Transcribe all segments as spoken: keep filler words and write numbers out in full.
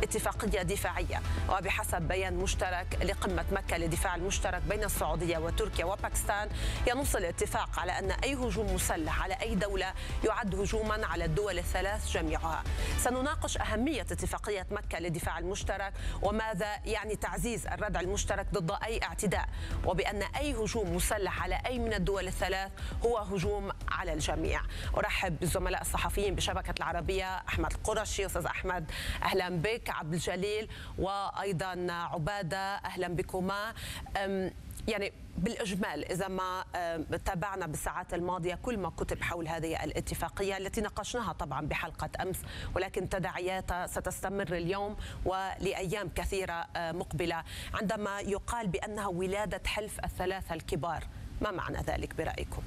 اتفاقية دفاعية. وبحسب بيان مشترك لقمة مكة للدفاع المشترك بين السعودية وتركيا وباكستان، ينص الاتفاق على أن أي هجوم مسلح على أي دولة يعد هجوما على الدول الثلاث جميعها. سنناقش أهمية اتفاقية مكة للدفاع المشترك وماذا يعني تعزيز الردع المشترك ضد أي اعتداء، وبأن أي هجوم مسلح على أي من الدول الثلاث هو هجوم على الجميع. أرحب بالزملاء الصحفيين بشبكة العربية، أحمد القرشي. أستاذ أحمد أهلا بك. عبد الجليل وأيضا عبادة أهلا بكما. يعني بالإجمال إذا ما تابعنا بالساعات الماضية كل ما كتب حول هذه الاتفاقية التي ناقشناها طبعا بحلقة أمس، ولكن تداعياتها ستستمر اليوم ولأيام كثيرة مقبلة، عندما يقال بأنها ولادة حلف الثلاثة الكبار. ما معنى ذلك برأيكم؟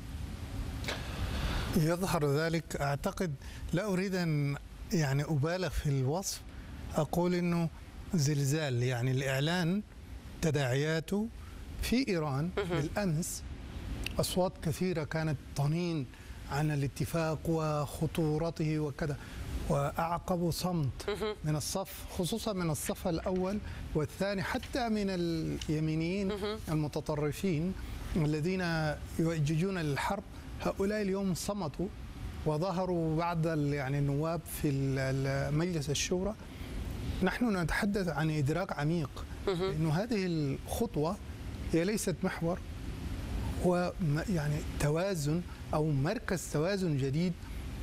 يظهر ذلك، أعتقد لا أريد أن يعني أبالغ في الوصف، أقول أنه زلزال، يعني الإعلان تداعياته في إيران. بالأمس أصوات كثيرة كانت تنين عن الاتفاق وخطورته وكذا، وأعقبوا صمت من الصف، خصوصا من الصف الأول والثاني، حتى من اليمينيين المتطرفين الذين يؤججون للحرب. هؤلاء اليوم صمتوا، وظهروا بعض يعني النواب في مجلس الشورى. نحن نتحدث عن إدراك عميق، إنه هذه الخطوة هي ليست محور، هو يعني توازن أو مركز توازن جديد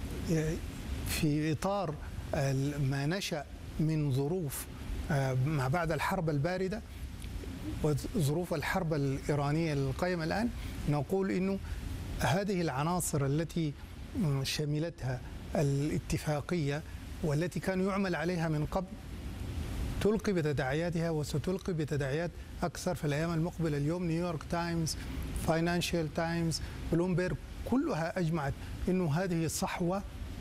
في إطار ما نشأ من ظروف ما بعد الحرب الباردة وظروف الحرب الإيرانية القائمة الآن. نقول إنه هذه العناصر التي شملتها الاتفاقية والتي كان يعمل عليها من قبل تلقي بتداعياتها، وستلقي بتداعيات أكثر في الأيام المقبلة. اليوم نيويورك تايمز، فاينانشال تايمز، بلومبرج، كلها أجمعت أنه هذه صحوة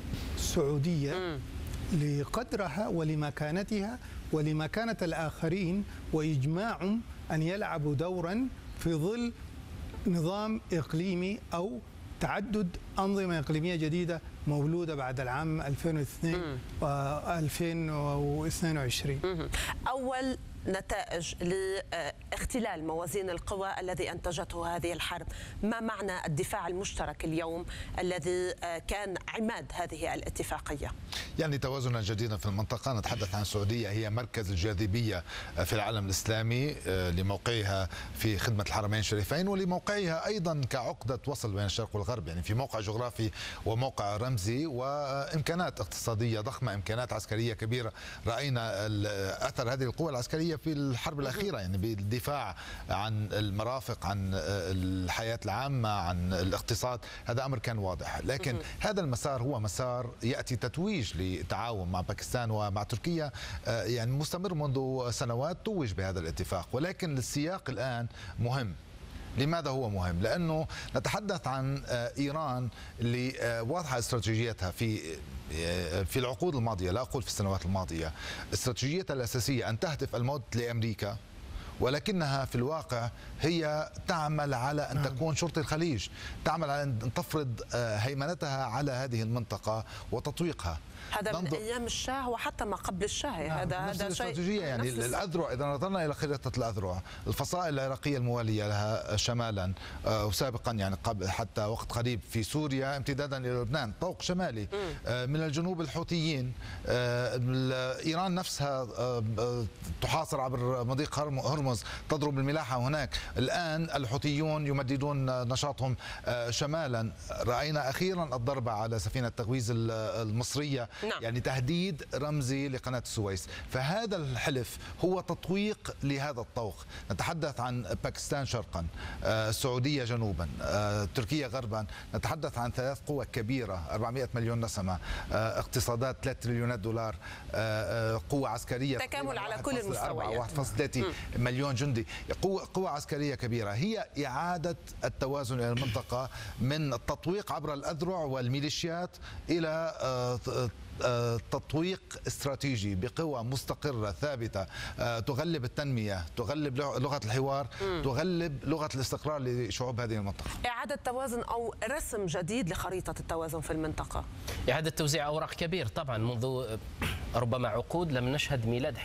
سعودية لقدرها ولمكانتها ولمكانة الآخرين، وإجماعهم أن يلعبوا دورا في ظل نظام إقليمي أو تعدد أنظمة إقليمية جديدة مولودة بعد العام ألفين واثنين وألفين واثنين وعشرين. أول نتائج لاختلال موازين القوى الذي أنتجته هذه الحرب، ما معنى الدفاع المشترك اليوم الذي كان عماد هذه الاتفاقية؟ يعني توازنا جديدا في المنطقة. نتحدث عن السعودية هي مركز الجاذبية في العالم الإسلامي لموقعها في خدمة الحرمين الشريفين، ولموقعها أيضا كعقدة وصل بين الشرق والغرب، يعني في موقع جغرافي وموقع رمزي وإمكانات اقتصادية ضخمة، إمكانات عسكرية كبيرة. رأينا أثر هذه القوى العسكرية في الحرب الأخيرة، يعني بالدفاع عن المرافق، عن الحياة العامة، عن الاقتصاد. هذا أمر كان واضح، لكن هذا المسار هو مسار يأتي تتويج للتعاون مع باكستان ومع تركيا، يعني مستمر منذ سنوات، توج بهذا الاتفاق. ولكن السياق الآن مهم. لماذا هو مهم؟ لأنه نتحدث عن إيران اللي واضحة استراتيجيتها في في العقود الماضية، لا أقول في السنوات الماضية. استراتيجيتها الأساسية أن تهدف الموت لأمريكا، ولكنها في الواقع هي تعمل على أن تكون شرطة الخليج، تعمل على أن تفرض هيمنتها على هذه المنطقة وتطويقها. هذا من ايام الشاه وحتى ما قبل الشاه. نعم. هذا نفس هذا الاستراتيجية، شيء يعني الاذرع. اذا نظرنا الى خريطه الاذرع، الفصائل العراقيه المواليه لها شمالا وسابقا، يعني قبل حتى وقت قريب في سوريا، امتدادا الى لبنان، طوق شمالي. من الجنوب الحوثيين، ايران نفسها تحاصر عبر مضيق هرمز، تضرب الملاحه هناك. الان الحوثيون يمددون نشاطهم شمالا. راينا اخيرا الضربه على سفينه التغويز المصريه، نعم. يعني تهديد رمزي لقناة السويس. فهذا الحلف هو تطويق لهذا الطوق. نتحدث عن باكستان شرقا، السعودية جنوبا، تركيا غربا. نتحدث عن ثلاث قوى كبيرة، أربعمئة مليون نسمة، اقتصادات ثلاثة تريليونات دولار، قوة عسكرية تكامل على كل المستويات، واحد فاصلة ثلاثة مليون جندي. قوة قوة عسكرية كبيرة. هي إعادة التوازن إلى المنطقة من التطويق عبر الأذرع والميليشيات إلى تطويق استراتيجي بقوى مستقرة ثابتة، تغلب التنمية، تغلب لغة الحوار، تغلب لغة الاستقرار لشعوب هذه المنطقة. إعادة توازن أو رسم جديد لخريطة التوازن في المنطقة، إعادة توزيع أوراق كبير طبعا. منذ ربما عقود لم نشهد ميلاد